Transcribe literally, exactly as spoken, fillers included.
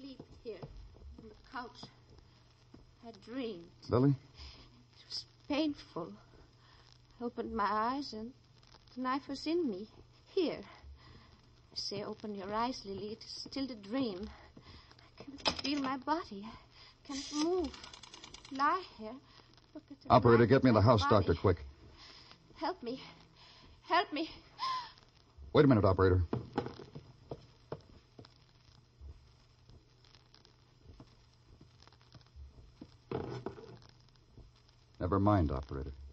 asleep here on the couch. I dreamed. Lily? It was painful. I opened my eyes and the knife was in me. Here. I say, open your eyes, Lily. It is still a dream. I cannot feel my body. I can't move. Lie here. Look at the Operator, knife get me the house body. doctor, quick. Help me. Help me. Wait a minute, operator. Never mind, operator.